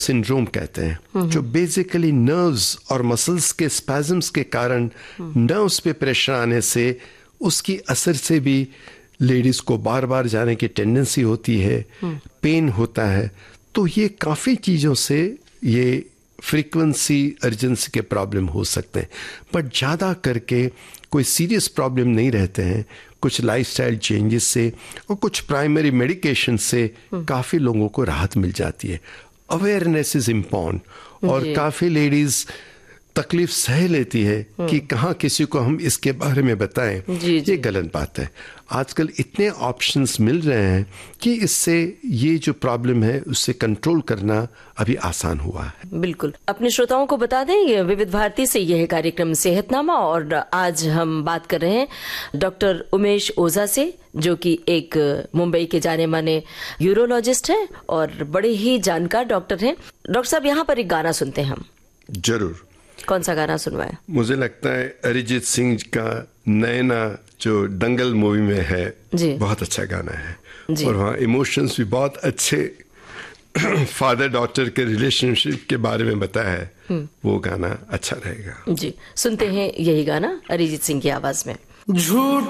Syndrome कहते हैं, जो बेसिकली नर्व्स और मसल्स के स्पैज़म्स के कारण नर्व्स पे प्रेशर आने से उसकी असर से भी लेडीज को बार बार जाने की टेंडेंसी होती है, पेन होता है। तो ये काफ़ी चीज़ों से ये फ्रीक्वेंसी अर्जेंसी के प्रॉब्लम हो सकते हैं, बट ज़्यादा करके कोई सीरियस प्रॉब्लम नहीं रहते हैं। कुछ लाइफस्टाइल चेंजेस से और कुछ प्राइमरी मेडिकेशन से काफ़ी लोगों को राहत मिल जाती है। अवेयरनेस इज इम्पॉर्टेंट, और काफ़ी लेडीज़ तकलीफ सह लेती है कि कहाँ किसी को हम इसके बारे में बताएं। ये गलत बात है। आजकल इतने ऑप्शंस मिल रहे हैं कि इससे ये जो प्रॉब्लम है उससे कंट्रोल करना अभी आसान हुआ है। बिल्कुल। अपने श्रोताओं को बता दें, विविध भारती से यह कार्यक्रम सेहतनामा, और आज हम बात कर रहे हैं डॉक्टर उमेश ओझा से, जो कि एक मुंबई के जाने माने यूरोलॉजिस्ट हैं और बड़े ही जानकार डॉक्टर हैं। डॉक्टर साहब, यहाँ पर एक गाना सुनते हैं हम। जरूर। कौन सा गाना सुनवाएं? मुझे लगता है अरिजीत सिंह का नैना जो दंगल मूवी में है, बहुत अच्छा गाना है, और वहाँ इमोशंस भी बहुत अच्छे फादर डॉटर के रिलेशनशिप के बारे में बताया है। वो गाना अच्छा रहेगा। जी, सुनते हैं यही गाना अरिजीत सिंह की आवाज में। झूठ